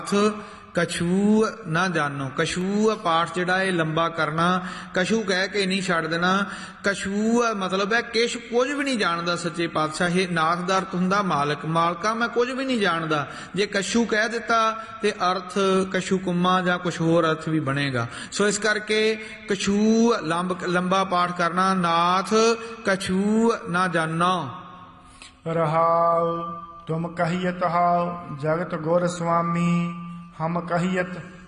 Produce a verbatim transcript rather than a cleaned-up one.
कछू ना जानो। कछू पाठ जिहड़ा है लंबा करना, कछू कह के नहीं छड्ड देना। कछू मतलब है किश कुछ भी नहीं जानदा सच्चे पातशाह। ये नाथ दा अर्थ हुंदा मालक, मालका मैं कुछ भी नहीं जानदा। जे कछू कह दिता ते अर्थ कछू कुम्मा जां कुछ होर अर्थ भी बनेगा। सो इस करके कछू लंब लंबा पाठ करना। नाथ कछू ना जानो। रहाउ तुम कहियत हाउ जगत गुर स्वामी, हम कहियत